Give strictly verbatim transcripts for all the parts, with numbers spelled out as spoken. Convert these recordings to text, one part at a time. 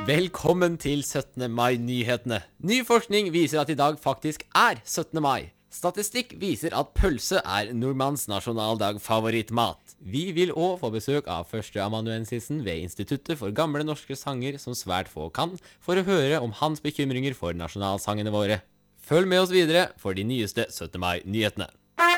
Velkommen til syttende mai-nyhetene. Ny forskning viser at i dag faktisk er syttende mai. Statistikk viser at pølse er nordmanns nasjonaldag favorittmat. Vi vil også få besøk av førsteamanuensisen ved Instituttet for gamle norske sanger som svært få kan, for å høre om hans bekymringer for nasjonalsangene våre. Følg med oss videre for de nyeste syttende mai-nyhetene.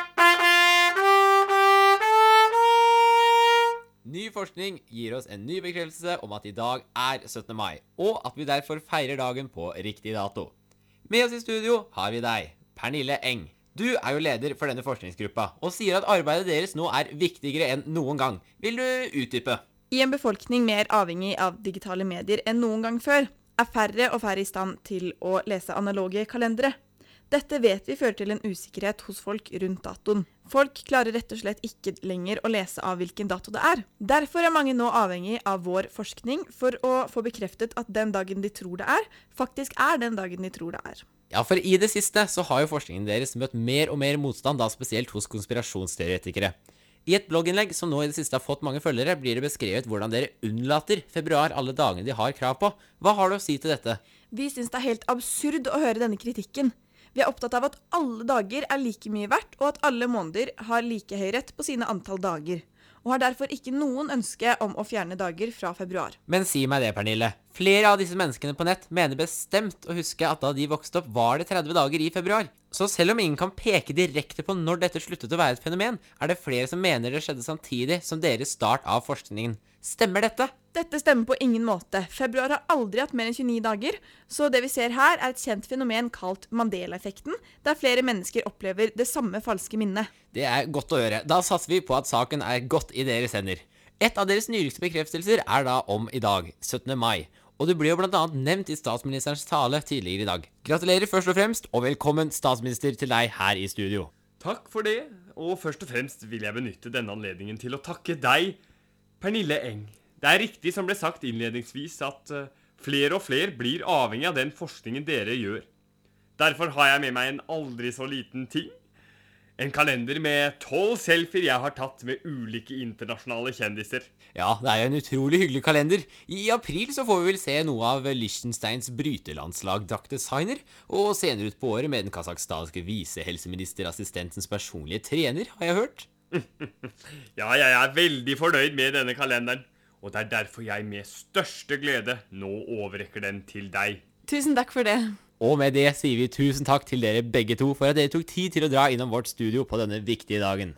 Ny forskning gir oss en ny bekreftelse om at i dag er syttende mai, og at vi derfor feirer dagen på riktig dato. Med oss i studio har vi deg, Pernille Eng. Du er jo leder for denne forskningsgruppa, og sier at arbeidet deres nå er viktigere enn noen gang. Vil du utdype? I en befolkning mer avhengig av digitale medier enn noen gang før, er færre og færre i stand til å lese analoge kalendere. Dette vet vi fører til en usikkerhet hos folk rundt datoen. Folk klarer rett og slett ikke lenger å lese av hvilken dato det er. Derfor er mange nå avhengig av vår forskning for å få bekreftet at den dagen de tror det er, faktisk er den dagen de tror det er. Ja, for i det siste så har jo forskningen deres møtt mer og mer motstand, da spesielt hos konspirasjonsteoretikere. I et blogginnlegg som nå i det siste har fått mange følgere, blir det beskrevet hvordan dere unnlater februar alle dagene de har krav på. Hva har du å si til dette? Vi synes det er helt absurd å høre denne kritikken. Vi er opptatt av at alle dager er like mye verdt, og at alle måneder har like høy rett på sine antall dager, og har derfor ikke noen ønske om å fjerne dager fra februar. Men si meg det, Pernille. Flere av disse menneskene på nett mener bestemt å huske at da de vokste opp var det tretti dager i februar. Så selv om ingen kan peke direkte på når dette sluttet å være et fenomen, er det flere som mener det skjedde samtidig som deres start av forskningen. Stemmer dette? Dette stemmer på ingen måte. Februar har aldri hatt mer enn tjueni dager, så det vi ser her er et kjent fenomen kalt Mandela-effekten, der flere mennesker opplever det samme falske minnet. Det er godt å høre. Da satser vi på at saken er godt i deres hender. Et av deres nyligste bekreftelser er da om i dag, syttende mai. Og det ble jo blant annet nevnt i statsministerens tale tidligere i dag. Gratulerer først og fremst, og velkommen statsminister til deg her i studio. Takk for det, og først og fremst vil jeg benytte denne anledningen til å takke deg, Pernille Eng. Det er riktig som ble sagt innledningsvis at uh, flere og flere blir avhengig av den forskningen dere gjør. Derfor har jeg med meg en aldri så liten ting. En kalender med tolv selfier jeg har tatt med ulike internasjonale kjendiser. Ja, det er jo en utrolig hyggelig kalender. I april så får vi vel se noe av Liechtensteins brytelandslag draktdesigner, og senere ut på året med den kazakhstanske visehelseministerassistentens personlige trener, har jeg hørt. Ja, jeg er veldig fornøyd med denne kalenderen, og det er derfor jeg med største glede nå overrekker den til deg. Tusen takk for det. Og med det sier vi tusen takk til dere begge to for at dere tok tid til å dra innom vårt studio på denne viktige dagen.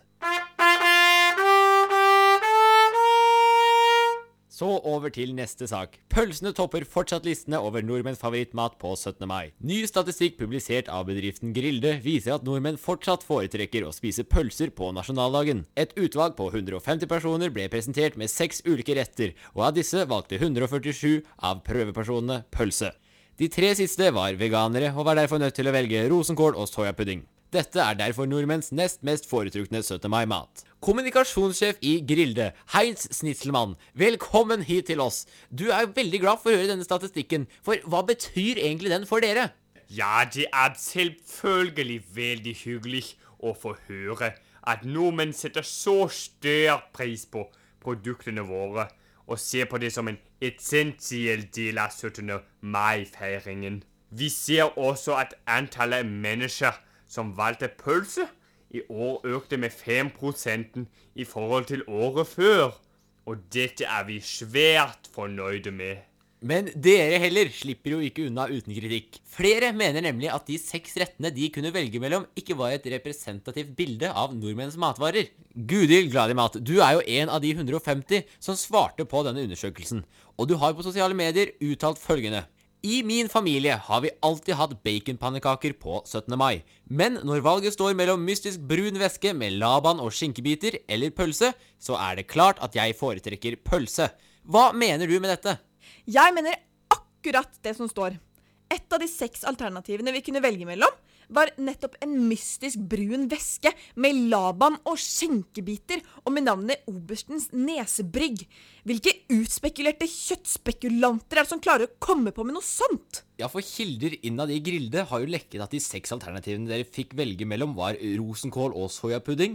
Så over til neste sak. Pølsene topper fortsatt listene over nordmenns favorittmat på syttende mai. Ny statistikk publisert av bedriften Grilde viser at nordmenn fortsatt foretrekker å spise pølser på nasjonaldagen. Et utvalg på hundre og femti personer ble presentert med seks ulike retter, og av disse valgte hundre og førtisju av prøvepersonene pølse. De tre siste var veganere og var derfor nødt til å velge rosenkål og soyapudding. Dette er derfor nordmenns nest mest foretrukne syttende mai-mat. Kommunikasjonssjef i Grilde, Heinz Snitzelmann, velkommen hit til oss. Du er veldig glad for å høre denne statistikken, for hva betyr egentlig den for dere? Ja, det er selvfølgelig veldig hyggelig å få høre at nordmenn setter så stor pris på produktene våre, og ser på det som en essensiell del av syttende mai-feiringen. Vi ser også at antallet mennesker som valgte pølse i år økte med fem prosent i forhold til året før, og dette er vi svært fornøyde med. Men dere heller slipper jo ikke unna uten kritikk. Flere mener nemlig at de seks rettene de kunne velge mellom ikke var et representativt bilde av nordmenns matvarer. Gudhild Gladimat, du er jo en av de hundre og femti som svarte på denne undersøkelsen, og du har på sosiale medier uttalt følgende: I min familie har vi alltid hatt baconpannekaker på syttende mai, men når valget står mellom mystisk brun væske med laban og skinkebiter eller pølse, så er det klart at jeg foretrekker pølse. Hva mener du med dette? Jeg mener akkurat det som står. Et av de seks alternativene vi kunne velge mellom var nettopp en mystisk brun væske med laban og skjenkebiter og med navnet Oberstens nesebrygg. Hvilke utspekulerte kjøttspekulanter er det som klarer å komme på med noe sånt? Ja, for kilder innad i Grilde har jo lekket at de seks alternativene dere fikk velge mellom var rosenkål og soyapudding,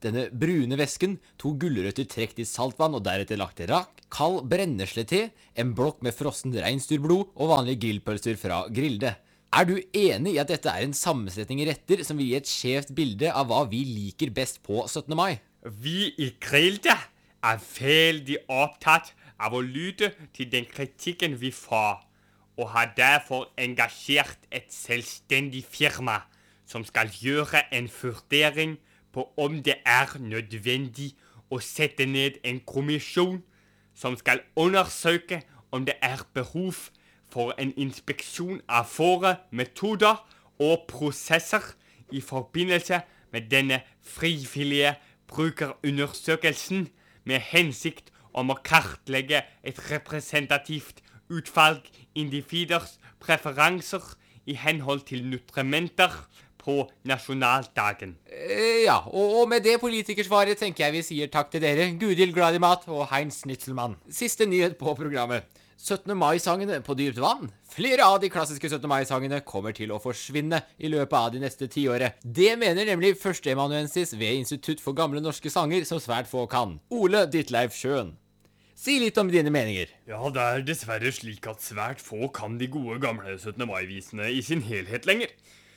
Denne brune væsken, to gulrøtter trekt i saltvann og deretter lagt til rakk, kald brenneslete, en blokk med frossen reinsdyrblod og vanlige grillpølser fra Grilde. Er du enig i at dette er en sammensetning i retter som vil gi et skjevt bilde av hva vi liker best på syttende mai? Vi i Grilde er veldig opptatt av å lytte til den kritikken vi får, og har derfor engasjert et selvstendig firma som skal gjøre en vurdering på om det er nødvendig å sette ned en kommisjon som skal undersøke om det er behov for en inspeksjon av våre metoder og prosesser i forbindelse med denne frivillige brukerundersøkelsen med hensikt om å kartlegge et representativt utvalg individers preferanser i henhold til nutrimenter på nasjonaldagen. Eh, ja, og, og med det politikersvaret tenker jeg vi sier takk til dere, Gudhild Glad i mat og Heinz Schnitzelmann. Siste nyhet på programmet. syttende mai-sangene på dypt vann. Flere av de klassiske syttende mai-sangene kommer til å forsvinne i løpet av de neste tiåret. Det mener nemlig førsteemanuensis ved Institutt for gamle norske sanger som svært få kan. Ole Ditleif Schøen. Si litt om dine meninger. Ja, det er dessverre slik at svært få kan de gode gamle syttende mai-visene i sin helhet lenger.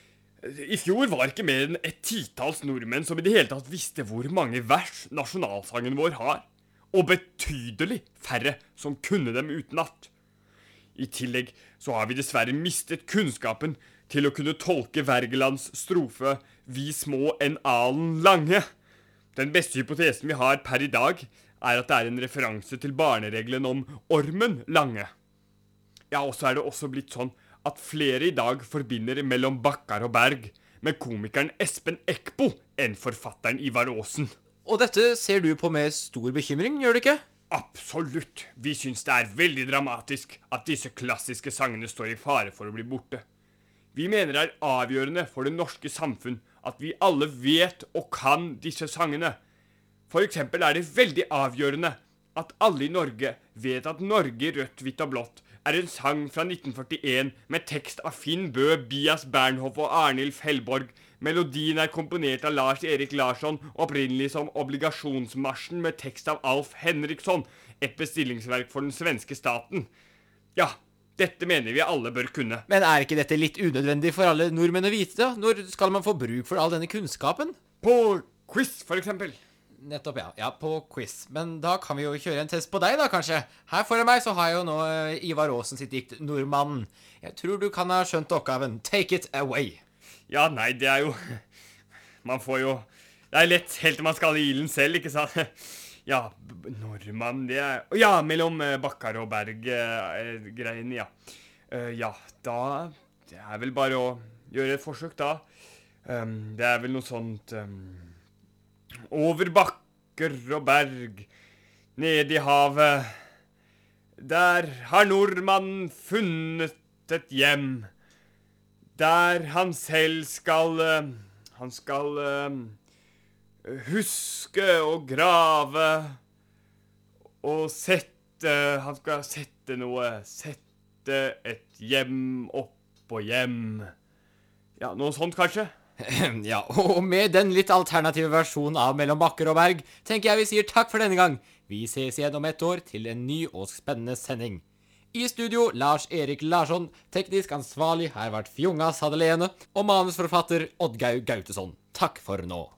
I fjor var ikke mer enn et titalls nordmenn som i det hele tatt visste hvor mange vers nasjonalsangen vår har, og betydelig færre som kunne dem utenat. I tillegg så har vi dessverre mistet kunnskapen til å kunne tolke Wergelands strofe «Vi små en alen lange». Den beste hypotesen vi har per i dag er at det er en referanse til barneregelen om ormen lange. Ja, og så er det også blitt sånn at flere i dag forbinder mellom Bakkar og Berg med komikeren Espen Eckbo enn forfatteren Ivar Aasen. Og dette ser du på med stor bekymring, gjør du ikke? Absolutt. Vi syns det er veldig dramatisk at disse klassiske sangene står i fare for å bli borte. Vi mener det er avgjørende for det norske samfunn at vi alle vet og kan disse sangene. For eksempel er det veldig avgjørende at alle i Norge vet at Norge rødt, hvitt og blått er en sang fra nitten førtien med tekst av Finn Bø, Bias Bernhoff og Arnilf Hellborg. Melodien er komponert av Lars Erik Larsson, opprinnelig som Obligasjonsmarsjen med tekst av Alf Henriksson, et bestillingsverk for den svenske staten. Ja, dette mener vi alle bør kunne. Men er ikke dette litt unødvendig for alle nordmenn å vite da? Når skal man få bruk for all denne kunnskapen? På quiz, for eksempel. Nettopp, ja. Ja, på quiz. Men da kan vi jo kjøre en test på deg da, kanskje. Her foran meg så har jeg jo nå uh, Ivar Aasen sitt dikt Nordmannen. Jeg tror du kan ha skjønt oppgaven. Take it away. Ja, nei, det er jo... Man får jo... Det er lett helt til man skal i ilden selv, ikke sant? Ja, Nordmann, det er... Ja, mellom uh, Bakkar og Berg uh, greien, ja. Uh, ja, da... Det er vel bare å gjøre et forsøk da. Um, det er vel noe sånt... Um, over bakker og berg, ned i havet. Der har nordmannen funnet et hjem. Der han selv skal, han skal huske og grave og sette, han skal sette noe, sette et hjem oppå hjem. Ja, noe sånt kanskje? Ja, og med den litt alternative versjonen av Mellom Bakker og Berg, tenker jeg vi sier takk for denne gang. Vi ses igjen om et år til en ny og spennende sending. I studio, Lars Erik Larsson, teknisk ansvarlig har vært Fjonga Sadelene, og manusforfatter Oddgeir Gautesson. Takk for nå.